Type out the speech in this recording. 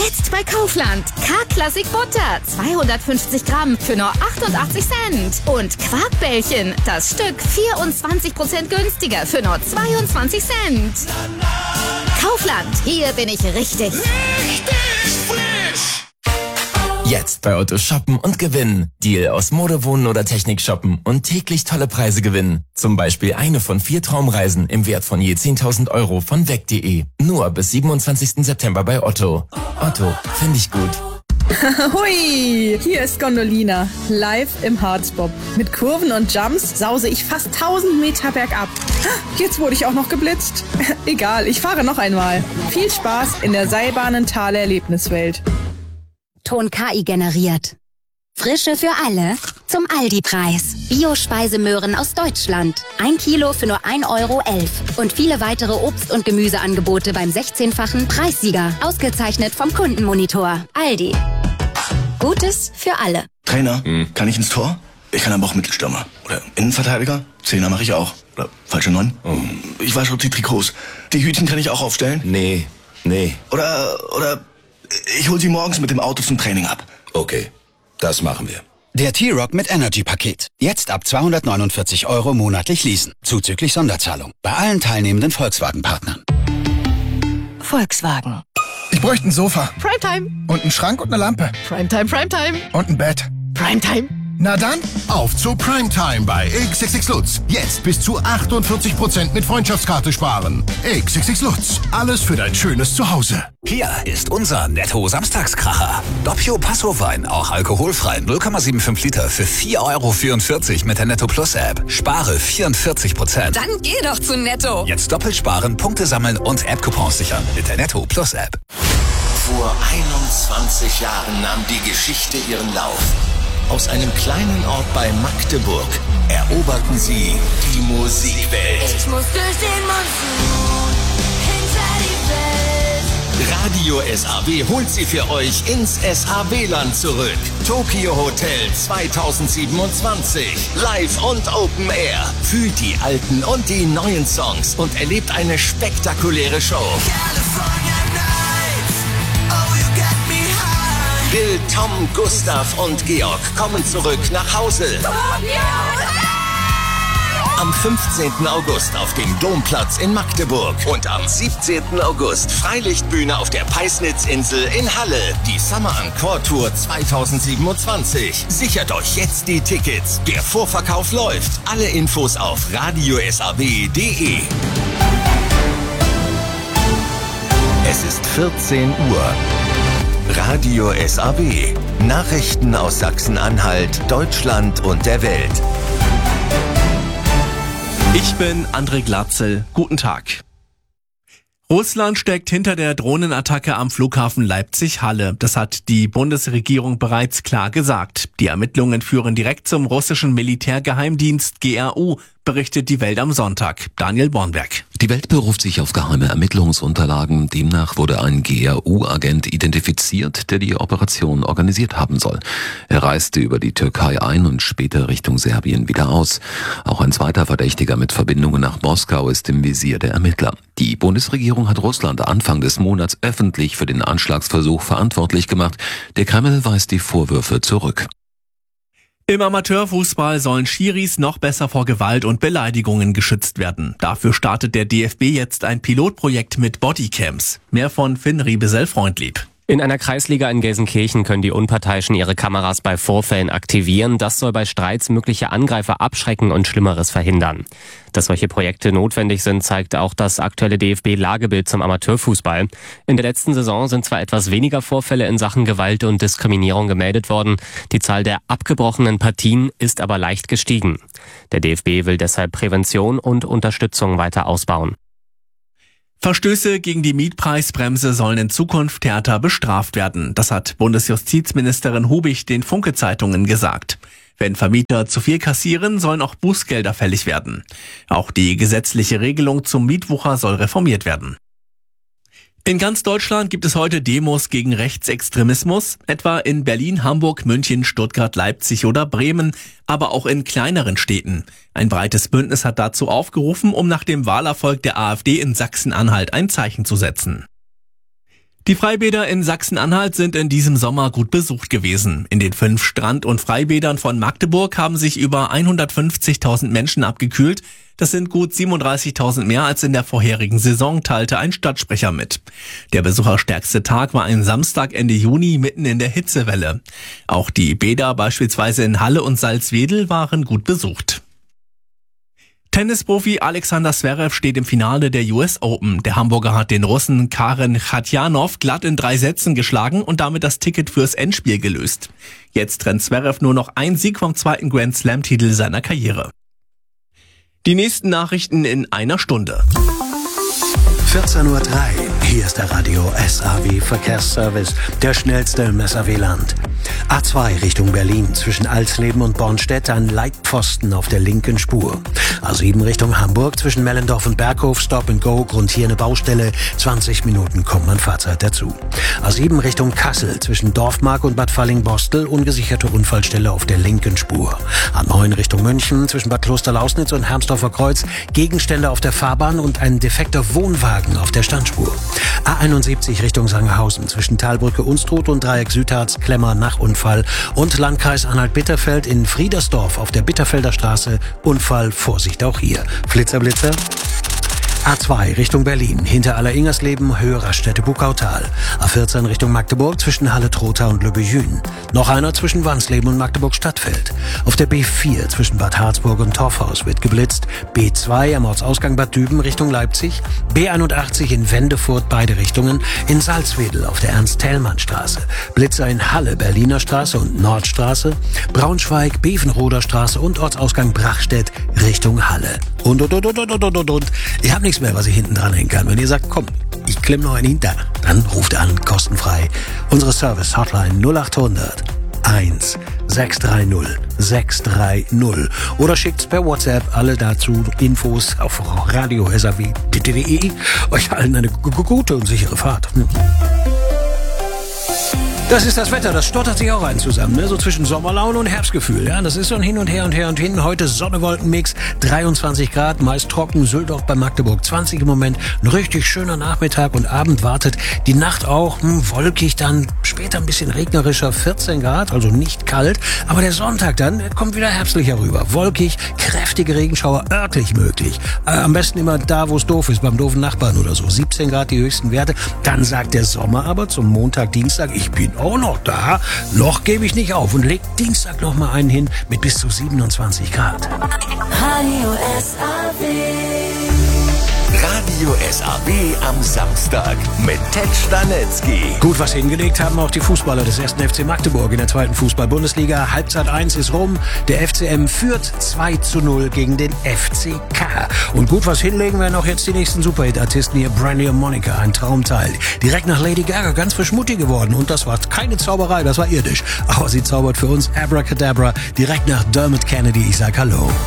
Jetzt bei Kaufland. K-Classic Butter, 250 Gramm für nur 88 Cent. Und Quarkbällchen, das Stück 24% günstiger für nur 22 Cent. Kaufland, hier bin ich richtig. Richtig frisch! Jetzt bei Otto shoppen und gewinnen. Deal aus Mode, Wohnen oder Technik shoppen und täglich tolle Preise gewinnen. Zum Beispiel eine von 4 Traumreisen im Wert von je 10.000 Euro von weg.de. Nur bis 27. September bei Otto. Otto, finde ich gut. Hui, hier ist Gondolina, live im Harzbob. Mit Kurven und Jumps sause ich fast 1000 Meter bergab. Jetzt wurde ich auch noch geblitzt. Egal, ich fahre noch einmal. Viel Spaß in der Seilbahnentaler Erlebniswelt. Ton KI generiert. Frische für alle zum Aldi-Preis. Bio-Speisemöhren aus Deutschland. 1 Kilo für nur 1,11 Euro. Und viele weitere Obst- und Gemüseangebote beim 16-fachen Preissieger. Ausgezeichnet vom Kundenmonitor. Aldi. Gutes für alle. Trainer, kann ich ins Tor? Ich kann aber auch Mittelstürmer. Oder Innenverteidiger? Zehner mache ich auch. Oder falsche 9? Ich wasche die Trikots. Die Hütchen kann ich auch aufstellen? Nee. Oder ich hol sie morgens mit dem Auto zum Training ab. Okay, das machen wir. Der T-Rock mit Energy-Paket. Jetzt ab 249 Euro monatlich leasen. Zuzüglich Sonderzahlung. Bei allen teilnehmenden Volkswagen-Partnern. Volkswagen. Ich bräuchte ein Sofa. Primetime. Und einen Schrank und eine Lampe. Primetime. Und ein Bett. Primetime. Na dann, auf zu Primetime bei XXX Lutz. Jetzt bis zu 48% mit Freundschaftskarte sparen. XXX Lutz. Alles für dein schönes Zuhause. Hier ist unser Netto-Samstagskracher. Doppio Passo-Wein, auch alkoholfrei, 0,75 Liter für 4,44 € mit der Netto Plus App. Spare 44%. Dann geh doch zu Netto. Jetzt doppelt sparen, Punkte sammeln und App-Coupons sichern mit der Netto Plus App. Vor 21 Jahren nahm die Geschichte ihren Lauf. Aus einem kleinen Ort bei Magdeburg eroberten sie die Musikwelt. Ich muss durch den Monsun hinter die Welt. Radio SAW holt sie für euch ins SAW-Land zurück. Tokyo Hotel 2027. Live und Open Air. Fühlt die alten und die neuen Songs und erlebt eine spektakuläre Show. Bill, Tom, Gustav und Georg kommen zurück nach Hause. Am 15. August auf dem Domplatz in Magdeburg und am 17. August Freilichtbühne auf der Peisnitzinsel in Halle. Die Summer Encore Tour 2027. Sichert euch jetzt die Tickets. Der Vorverkauf läuft. Alle Infos auf radiosaw.de. Es ist 14 Uhr. Radio SAW. Nachrichten aus Sachsen-Anhalt, Deutschland und der Welt. Ich bin André Glatzel. Guten Tag. Russland steckt hinter der Drohnenattacke am Flughafen Leipzig-Halle. Das hat die Bundesregierung bereits klar gesagt. Die Ermittlungen führen direkt zum russischen Militärgeheimdienst GRU, berichtet die Welt am Sonntag. Daniel Bornberg. Die Welt beruft sich auf geheime Ermittlungsunterlagen. Demnach wurde ein GRU-Agent identifiziert, der die Operation organisiert haben soll. Er reiste über die Türkei ein und später Richtung Serbien wieder aus. Auch ein zweiter Verdächtiger mit Verbindungen nach Moskau ist im Visier der Ermittler. Die Bundesregierung hat Russland Anfang des Monats öffentlich für den Anschlagsversuch verantwortlich gemacht. Der Kreml weist die Vorwürfe zurück. Im Amateurfußball sollen Schiris noch besser vor Gewalt und Beleidigungen geschützt werden. Dafür startet der DFB jetzt ein Pilotprojekt mit Bodycams. Mehr von Finn Riebesell-Freundlieb. In einer Kreisliga in Gelsenkirchen können die Unparteiischen ihre Kameras bei Vorfällen aktivieren. Das soll bei Streits mögliche Angreifer abschrecken und Schlimmeres verhindern. Dass solche Projekte notwendig sind, zeigt auch das aktuelle DFB-Lagebild zum Amateurfußball. In der letzten Saison sind zwar etwas weniger Vorfälle in Sachen Gewalt und Diskriminierung gemeldet worden. Die Zahl der abgebrochenen Partien ist aber leicht gestiegen. Der DFB will deshalb Prävention und Unterstützung weiter ausbauen. Verstöße gegen die Mietpreisbremse sollen in Zukunft härter bestraft werden. Das hat Bundesjustizministerin Hubig den Funke-Zeitungen gesagt. Wenn Vermieter zu viel kassieren, sollen auch Bußgelder fällig werden. Auch die gesetzliche Regelung zum Mietwucher soll reformiert werden. In ganz Deutschland gibt es heute Demos gegen Rechtsextremismus, etwa in Berlin, Hamburg, München, Stuttgart, Leipzig oder Bremen, aber auch in kleineren Städten. Ein breites Bündnis hat dazu aufgerufen, um nach dem Wahlerfolg der AfD in Sachsen-Anhalt ein Zeichen zu setzen. Die Freibäder in Sachsen-Anhalt sind in diesem Sommer gut besucht gewesen. In den 5 Strand- und Freibädern von Magdeburg haben sich über 150.000 Menschen abgekühlt. Das sind gut 37.000 mehr als in der vorherigen Saison, teilte ein Stadtsprecher mit. Der besucherstärkste Tag war ein Samstag Ende Juni mitten in der Hitzewelle. Auch die Bäder beispielsweise in Halle und Salzwedel waren gut besucht. Tennisprofi Alexander Zverev steht im Finale der US Open. Der Hamburger hat den Russen Karen Khachanov glatt in 3 Sätzen geschlagen und damit das Ticket fürs Endspiel gelöst. Jetzt trennt Zverev nur noch ein Sieg vom 2. Grand Slam-Titel seiner Karriere. Die nächsten Nachrichten in einer Stunde. 14:03 Uhr, hier ist der Radio SAW Verkehrsservice, der schnellste im SAW-Land. A2 Richtung Berlin, zwischen Alsleben und Bornstedt ein Leitpfosten auf der linken Spur. A7 Richtung Hamburg, zwischen Mellendorf und Berghof, Stop and Go, Grund hier eine Baustelle, 20 Minuten kommt man Fahrzeit dazu. A7 Richtung Kassel, zwischen Dorfmark und Bad Falling-Bostel, ungesicherte Unfallstelle auf der linken Spur. A9 Richtung München, zwischen Bad Klosterlausnitz und Hermsdorfer Kreuz, Gegenstände auf der Fahrbahn und ein defekter Wohnwagen auf der Standspur. A71 Richtung Sangerhausen, zwischen Talbrücke Unstrut und Dreieck Südharz, Klemmer nach Unfall und Landkreis Anhalt-Bitterfeld in Friedersdorf auf der Bitterfelder Straße, Unfall, Vorsicht auch hier. Flitzer. A2 Richtung Berlin, hinter Alleringersleben, Höhe Raststätte Buckautal. A14 Richtung Magdeburg, zwischen Halle-Trotha und Lübbejün. Noch einer zwischen Wansleben und Magdeburg-Stadtfeld. Auf der B4 zwischen Bad Harzburg und Torfhaus wird geblitzt. B2 am Ortsausgang Bad Düben Richtung Leipzig. B81 in Wendefurt beide Richtungen. In Salzwedel auf der Ernst-Thälmann-Straße. Blitzer in Halle, Berliner Straße und Nordstraße. Braunschweig, Bevenroder Straße und Ortsausgang Brachstedt Richtung Halle. Und. Ich habe nichts mehr, was ich hinten dran hängen kann. Wenn ihr sagt, komm, ich klemm noch einen hinter, dann ruft an, kostenfrei. Unsere Service-Hotline 0800 1 630 630 oder schickt's per WhatsApp alle dazu Infos auf radio.saw.de. Euch allen eine gute und sichere Fahrt. Das ist das Wetter, das stottert sich auch ein zusammen, ne? So zwischen Sommerlaune und Herbstgefühl. Ja, das ist so ein Hin und Her und Her und Hin. Heute Sonne-Wolken-Mix, 23 Grad, meist trocken, Süldorf bei Magdeburg 20 im Moment. Ein richtig schöner Nachmittag und Abend wartet. Die Nacht auch wolkig, dann später ein bisschen regnerischer, 14 Grad, also nicht kalt. Aber der Sonntag dann kommt wieder herbstlicher rüber. Wolkig, kräftige Regenschauer, örtlich möglich. Am besten immer da, wo es doof ist, beim doofen Nachbarn oder so. 17 Grad die höchsten Werte. Dann sagt der Sommer aber zum Montag, Dienstag, ich bin auch noch da. Noch gebe ich nicht auf und legt Dienstag noch mal einen hin mit bis zu 27 Grad. Radio SAW. Radio SAW am Samstag mit Ted Stanetzky. Gut was hingelegt haben auch die Fußballer des 1. FC Magdeburg in der 2. Fußball-Bundesliga. Halbzeit 1 ist rum. Der FCM führt 2:0 gegen den FCK. Und gut was hinlegen werden auch jetzt die nächsten Superhit-Artisten hier. Brandy und Monica, ein Traumteil. Direkt nach Lady Gaga, ganz frisch Mutti geworden. Und das war keine Zauberei, das war irdisch. Aber sie zaubert für uns Abracadabra. Direkt nach Dermot Kennedy. Ich sag Hallo.